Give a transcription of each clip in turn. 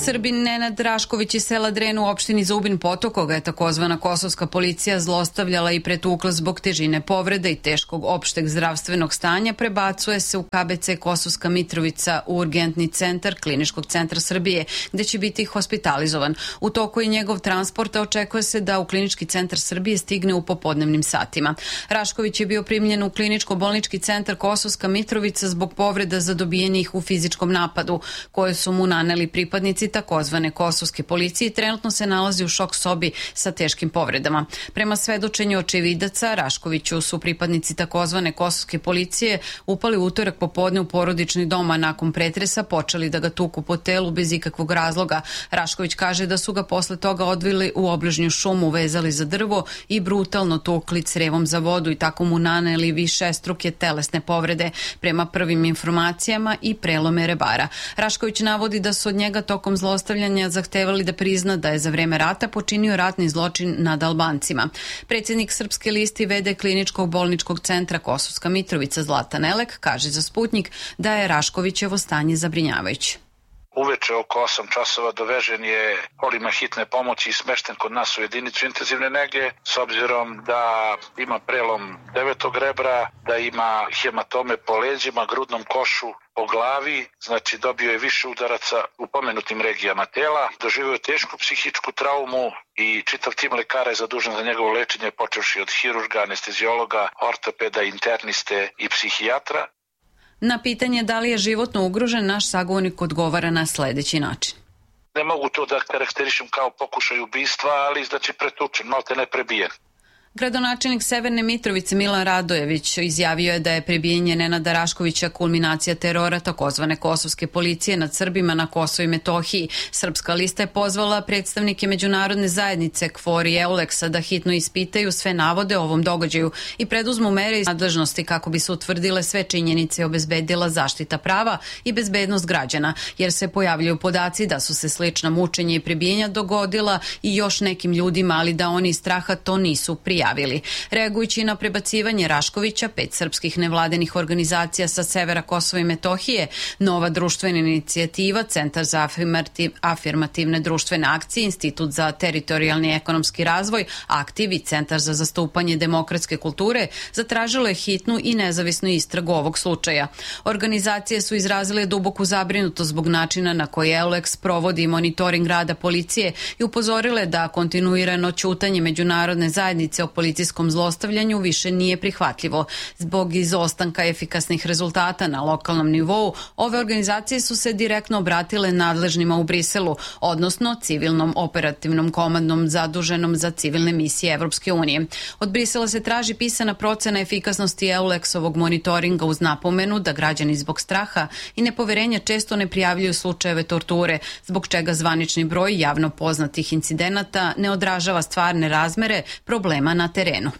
Srbin Nenad Rašković iz sela Dren u opštini Zubin Potok, koga je takozvana kosovska policija zlostavljala i pretukla zbog težine povrede i teškog opšteg zdravstvenog stanja, prebacuje se u KBC Kosovska Mitrovica u urgentni centar Kliničkog centra Srbije, gde će biti hospitalizovan. U toku je njegov transporta, očekuje se da u Klinički centar Srbije stigne u popodnevnim satima. Rašković je bio primljen u Kliničko-bolnički centar Kosovska Mitrovica zbog povreda zadobijenih u fizičkom napadu, koje su mu naneli pripadnici takozvane kosovske policije i trenutno se nalazi u šok sobi sa teškim povredama. Prema svedočenju očevidaca, Raškoviću su pripadnici takozvane kosovske policije upali u utorak popodne u porodični dom, a nakon pretresa počeli da ga tuku po telu bez ikakvog razloga. Rašković kaže da su ga posle toga odveli u obližnju šumu, vezali za drvo i brutalno tukli crevom za vodu i tako mu naneli višestruke telesne povrede, prema prvim informacijama i prelome rebara. Rašković navodi da su od njega tokom zlostavljanja zahtevali da prizna da je za vreme rata počinio ratni zločin nad Albancima. Predsjednik Srpske liste v.d. Kliničkog bolničkog centra Kosovska Mitrovica Zlatan Elek kaže za Sputnik da je Raškovićevo stanje zabrinjavajuće. Uveče oko 8 časova dovežen je kolima hitne pomoći i smešten kod nas u jedinicu intenzivne nege, s obzirom da ima prelom 9. rebra, da ima hematome po leđima, grudnom košu, po glavi, znači dobio je više udaraca u pomenutim regijama tela, doživio je tešku psihičku traumu i čitav tim lekara je zadužen za njegovo lečenje, počevši od hirurga, anestezijologa, ortopeda, interniste i psihijatra. Na pitanje da li je životno ugrožen, naš sagovornik odgovara na sledeći način. Ne mogu to da karakterišem kao pokušaj ubistva, ali znači pretučen, malte ne prebijen. Gradonačelnik Severne Mitrovice Milan Radojević izjavio je da je prebijenje Nenada Raškovića kulminacija terora takozvane kosovske policije nad Srbima na Kosovu i Metohiji. Srpska lista je pozvala predstavnike međunarodne zajednice KFOR i EULEX-a da hitno ispitaju sve navode o ovom događaju i preduzmu mere iz nadležnosti kako bi se utvrdile sve činjenice i obezbedila zaštita prava i bezbednost građana, jer se pojavljaju podaci da su se slična mučenja i prebijenja dogodila i još nekim ljudima, ali da oni iz straha to nisu prijavili. Reagujući na prebacivanje Raškovića, 5 srpskih nevladinih organizacija sa severa Kosova i Metohije, Nova društvena inicijativa, Centar za afirmativne društvene akcije, Institut za teritorijalni i ekonomski razvoj, Aktiv i Centar za zastupanje demokratske kulture zatražilo je hitnu i nezavisnu istragu ovog slučaja. Organizacije su izrazile duboku zabrinutost zbog načina na koji EULEX provodi monitoring rada policije i upozorile da kontinuirano ćutanje međunarodne zajednice o policijskom zlostavljanju više nije prihvatljivo. Zbog izostanka efikasnih rezultata na lokalnom nivou, ove organizacije su se direktno obratile nadležnima u Briselu, odnosno civilnom operativnom komandnom zaduženom za civilne misije Evropske unije. Od Brisela se traži pisana procena efikasnosti EULEX-ovog monitoringa uz napomenu da građani zbog straha i nepoverenja često ne prijavljuju slučajeve torture, zbog čega zvanični broj javno poznatih incidenata ne odražava stvarne razmere problema na terenu.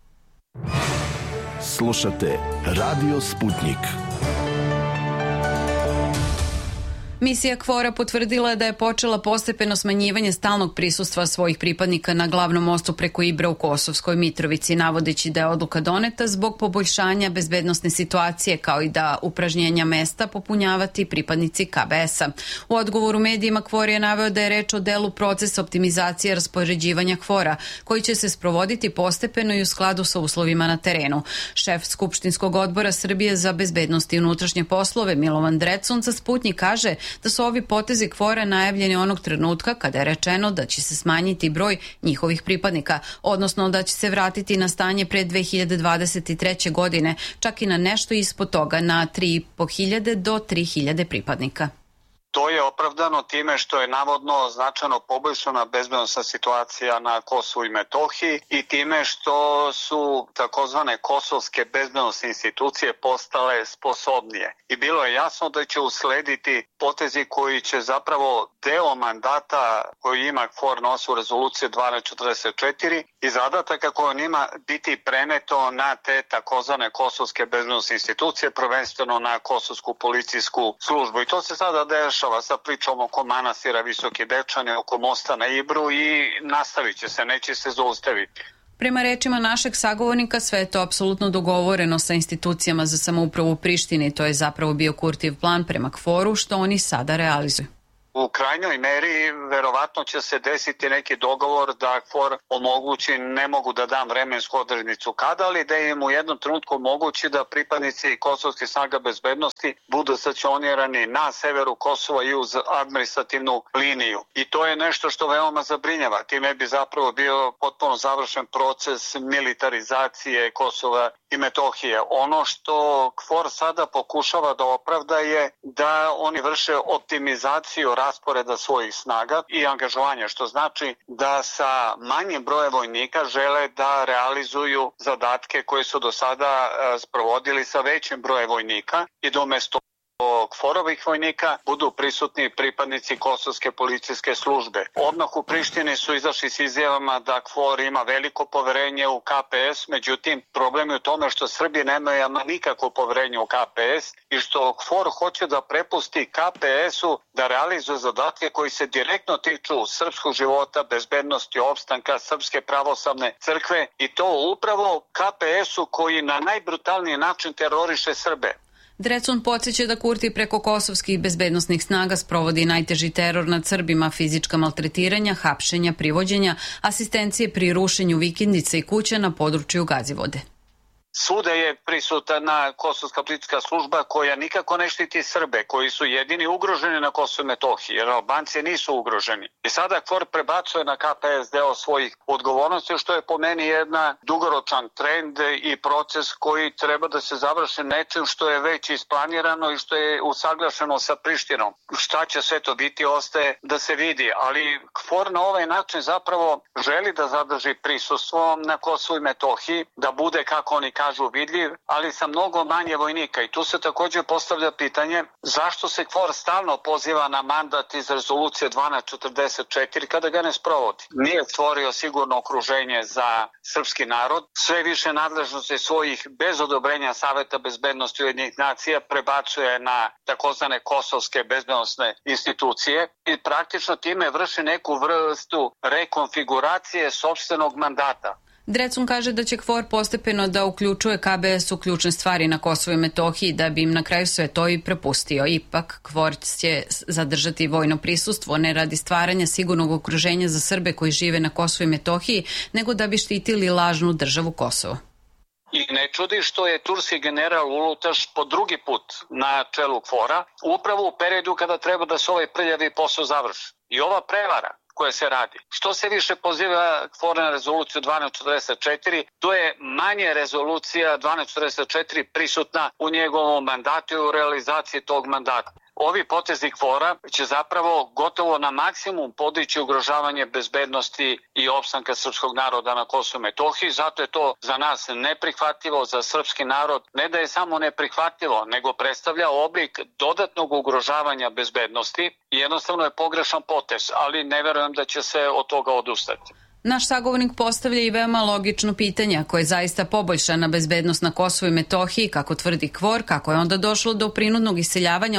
Slušate Radio Sputnik. Misija KFOR-a potvrdila je da je počela postepeno smanjivanje stalnog prisustva svojih pripadnika na glavnom mostu preko Ibra u Kosovskoj Mitrovici, navodeći da je odluka doneta zbog poboljšanja bezbednosne situacije, kao i da upražnjenja mesta popunjavati pripadnici KBS-a. U odgovoru medijima KFOR je naveo da je reč o delu procesa optimizacije raspoređivanja KFOR-a, koji će se sprovoditi postepeno i u skladu sa uslovima na terenu. Šef Skupštinskog odbora Srbije za bezbednost i unutrašnje poslove Milovan Drecun za Sputnik kaže da su ovi potezi KFOR-a najavljeni onog trenutka kada je rečeno da će se smanjiti broj njihovih pripadnika, odnosno da će se vratiti na stanje pre 2023. godine, čak i na nešto ispod toga, na 3.500 do 3.000 pripadnika. To je opravdano time što je navodno značajno poboljšana bezbednosna situacija na Kosovu i Metohiji i time što su takozvane kosovske bezbednosne institucije postale sposobnije. I bilo je jasno da će uslediti potezi koji će zapravo deo mandata koji ima KFOR na osnovu rezolucije 1244 i zadataka koje on ima biti preneto na te takozvane kosovske bezbednosne institucije, prvenstveno na kosovsku policijsku službu. I to se sada dešava sa pričom oko manastira Visoki Dečani, oko mosta na Ibru i nastavit će se, neće se zaustaviti. Prema rečima našeg sagovornika, sve je to apsolutno dogovoreno sa institucijama za samoupravu u Prištini. To je zapravo bio Kurtijev plan prema KFOR-u, što oni sada realizuju. U krajnjoj meri verovatno će se desiti neki dogovor da KFOR omogući, ne mogu da dam vremensku odrednicu kada, ali da im u jednom trenutku omogući da pripadnici kosovskih snaga bezbednosti budu stacionirani na severu Kosova i uz administrativnu liniju. I to je nešto što veoma zabrinjava. Time bi zapravo bio potpuno završen proces militarizacije Kosova i Metohije. Ono što KFOR sada pokušava da opravda je da oni vrše optimizaciju rasporeda svojih snaga i angažovanja, što znači da sa manjim brojem vojnika žele da realizuju zadatke koje su do sada sprovodili sa većim brojem vojnika i da umesto KFOR-ovih vojnika budu prisutni pripadnici kosovske policijske službe. Odmah u Prištini su izašli s izjavama da KFOR ima veliko poverenje u KPS, međutim problem je u tome što Srbi nemaju nikakvo poverenje u KPS i što KFOR hoće da prepusti KPS-u da realizuje zadatke koji se direktno tiču srpskog života, bezbednosti, opstanka Srpske pravoslavne crkve i to upravo KPS-u koji na najbrutalniji način teroriše Srbe. Drecun podsjeća da Kurti preko kosovskih bezbednosnih snaga sprovodi najteži teror nad Srbima, fizička maltretiranja, hapšenja, privođenja, asistencije pri rušenju vikendica i kuća na području Gazivode. Svuda je prisutna kosovska policijska služba koja nikako ne štiti Srbe, koji su jedini ugroženi na Kosovu i Metohiji, jer Albanci nisu ugroženi. I sada KFOR prebacuje na KPS deo svojih odgovornosti, što je po meni jedna dugoročan trend i proces koji treba da se završi nečim što je već isplanirano i što je usaglašeno sa Prištinom. Šta će sve to biti, ostaje da se vidi, ali KFOR na ovaj način zapravo želi da zadrži prisustvo na Kosovu i Metohiji, da bude, kako oni kažu, vidljiv, ali sa mnogo manje vojnika. I tu se također postavlja pitanje zašto se KFOR stalno poziva na mandat iz rezolucije 1244 kada ga ne sprovodi. Nije stvorio sigurno okruženje za srpski narod. Sve više nadležnosti svojih bez odobrenja Saveta bezbednosti Ujedinjenih nacija prebacuje na takozvane kosovske bezbednosne institucije i praktično time vrši neku vrstu rekonfiguracije sopstvenog mandata. Drecun kaže da će KFOR postepeno da uključuje KBS u ključne stvari na Kosovu i Metohiji da bi im na kraju sve to i prepustio. Ipak, KFOR će zadržati vojno prisustvo ne radi stvaranja sigurnog okruženja za Srbe koji žive na Kosovu i Metohiji, nego da bi štitili lažnu državu Kosovo. I ne čudi što je turski general Ulutaš po drugi put na čelu KFOR-a, upravo u periodu kada treba da se ovaj prljavi posao završi. I ova prevara koja se radi. Što se više poziva KFOR na rezoluciju 1244, to je manje rezolucija 1244 prisutna u njegovom mandatu i u realizaciji tog mandata. Ovi potezi KFOR-a će zapravo gotovo na maksimum podići ugrožavanje bezbednosti i opstanka srpskog naroda na Kosovu i Metohiji. Zato je to za nas neprihvatljivo, za srpski narod. Ne da je samo neprihvatljivo, nego predstavlja oblik dodatnog ugrožavanja bezbednosti i jednostavno je pogrešan potez, ali ne verujem da će se od toga odustati. Naš sagovornik postavlja i veoma logično pitanje, ako je zaista poboljšana bezbednost na Kosovu i Metohiji, kako tvrdi KFOR, kako je onda došlo do prinudnog iseljavanja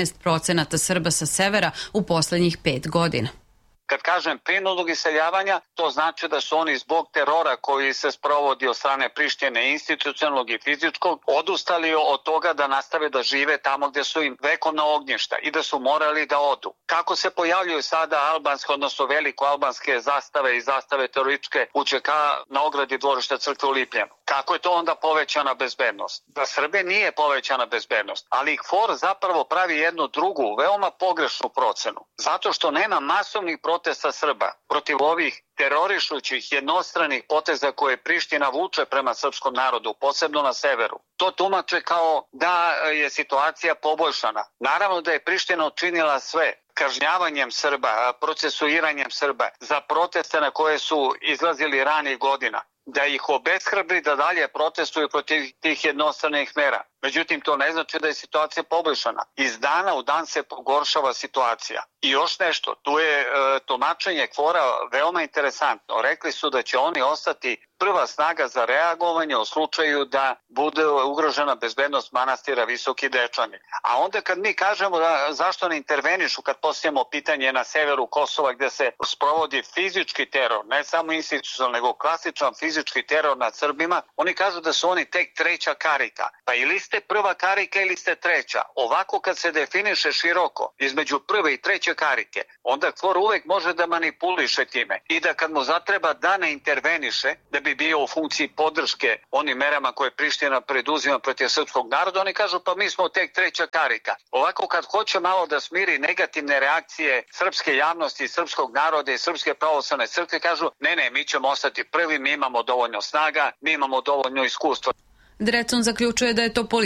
18% Srba sa severa u poslednjih 5 godina. Kad kažem prinudnog iseljavanja, to znači da su oni zbog terora koji se sprovodi od strane Prištine, institucionalnog i fizičkog, odustali od toga da nastave da žive tamo gdje su im vekovna ognjišta i da su morali da odu. Kako se pojavljuju sada albanske, odnosno veliko-albanske zastave i zastave terorističke UČK na ogradi dvorišta crkve u Lipljanu? Kako je to onda povećana bezbednost? Za Srbe nije povećana bezbednost, ali KFOR zapravo pravi jednu drugu, veoma pogrešnu procenu. Zato što nema masovnih protesta Srba protiv ovih terorišućih jednostranih poteza koje Priština vuče prema srpskom narodu, posebno na severu. To tumače kao da je situacija poboljšana. Naravno da je Priština učinila sve kažnjavanjem Srba, procesuiranjem Srba za proteste na koje su izlazili ranih godina, da ih obeshrabri da dalje protestuju protiv tih jednostranih mera. Međutim, to ne znači da je situacija poboljšana. Iz dana u dan se pogoršava situacija. I još nešto, tu je tumačenje KFOR-a veoma interesantno. Rekli su da će oni ostati prva snaga za reagovanje u slučaju da bude ugrožena bezbednost manastira Visoki Dečani. A onda kad mi kažemo da zašto ne intervenišu kad postavimo pitanje na severu Kosova gdje se sprovodi fizički teror, ne samo institucionalno, nego klasičan fizički teror nad Srbima, oni kažu da su oni tek treća karika. Pa i lista ste prva karika ili ste treća. Ovako kad se definiše široko između prve i treće karike, onda KFOR uvek može da manipuliše time i da kad mu zatreba da ne interveniše, da bi bio u funkciji podrške onim merama koje Priština preduzima protiv srpskog naroda, oni kažu pa mi smo tek treća karika. Ovako kad hoće malo da smiri negativne reakcije srpske javnosti, srpskog naroda i Srpske pravoslavne crkve, kažu ne, mi ćemo ostati prvi, mi imamo dovoljno snaga, mi imamo dovoljno iskustva. Drecun zaključuje da je to